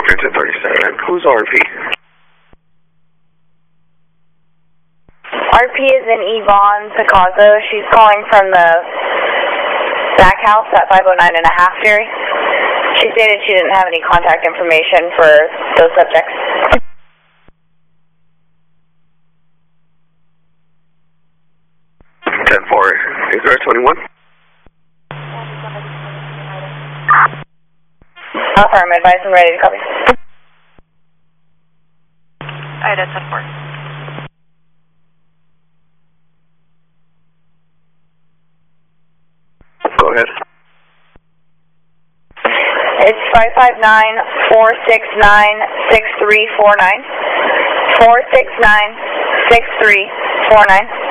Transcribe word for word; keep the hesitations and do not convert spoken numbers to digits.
ten thirty-seven. Who's R P? R P is in Yvonne Picasso. She's calling from the back house at five oh nine and a half Jerry. She stated she didn't have any contact information for those subjects. ten four, is there a twenty-one? Affirm, advise and ready to copy. Ida, ten four. Go ahead. It's five five nine, four six nine, six three four nine. four six nine, six three four nine.